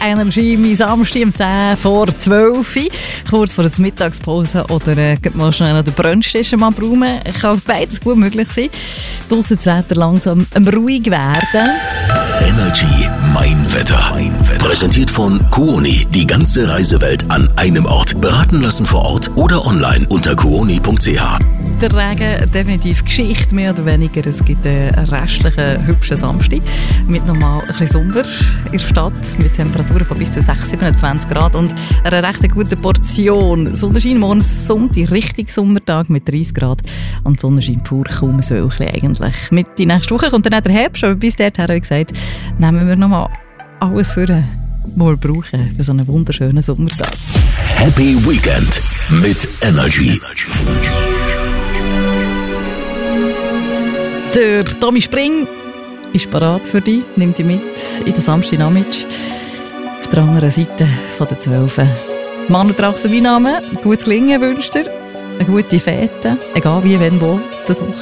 Energy, mein Samstag um 10 vor 12 Uhr, kurz vor der Mittagspause oder mal schnell an den Brunchtisch mal brauchen. Kann beides gut möglich sein. Draussen das Wetter langsam ruhig werden. Energy Mein Wetter. Präsentiert von Kuoni. Die ganze Reisewelt an einem Ort. Beraten lassen vor Ort oder online unter kuoni.ch. Der Regen definitiv Geschichte, mehr oder weniger. Es gibt einen restlichen, hübschen Samstag mit nochmal ein bisschen Sommer in der Stadt, mit Temperaturen von bis zu 27 Grad und einer recht guten Portion Sonnenschein. Morgen Sonntag, richtig Sommertag mit 30 Grad und Sonnenschein pur, kaum ein Wölkchen eigentlich. Mit die nächste Woche kommt dann auch der Herbst, aber bis dahin, wie gesagt, nehmen wir nochmal alles für mal brauchen für so einen wunderschönen Sommertag. Happy Weekend mit Energy. Der Tommy Spring ist parat für dich, nimmt dich mit in den Samstagnachmittag auf der anderen Seite von der 12. Manu Trachsen, mein Name, gutes Gelingen wünscht dir, eine gute Fete, egal wie, wenn, wo, das Wochenende.